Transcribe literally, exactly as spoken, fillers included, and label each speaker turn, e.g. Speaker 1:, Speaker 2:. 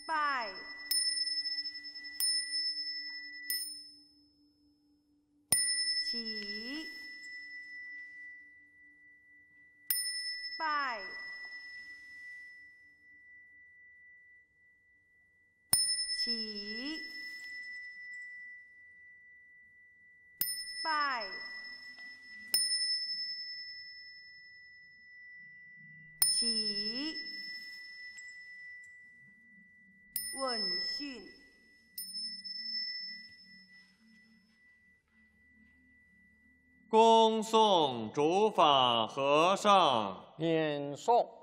Speaker 1: 拜。起。拜。起。拜。起。问讯。
Speaker 2: 恭送主法和尚。
Speaker 3: 免送。